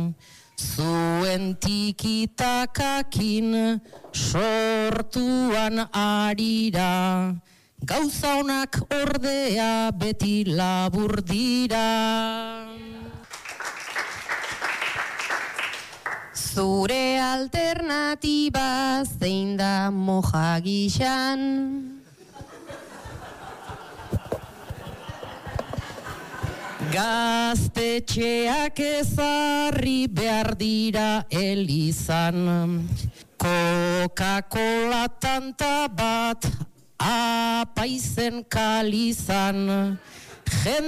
zuen tikitakakin sortuan arira, gauza honak ordea beti labur dira. Zure alternatiba zein da moja gixan? Gaztetxeak ezarri behar dira elizan, Coca-Cola tanta bat apaizen kalizan,